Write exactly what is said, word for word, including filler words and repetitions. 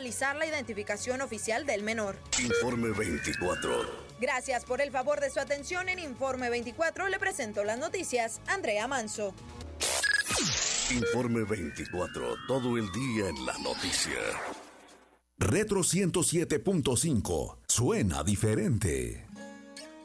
realizar la identificación oficial del menor. Informe veinticuatro. Gracias por el favor de su atención. En Informe veinticuatro le presento las noticias, Andrea Manso. Informe veinticuatro, todo el día en la noticia. Retro ciento siete punto cinco, suena diferente.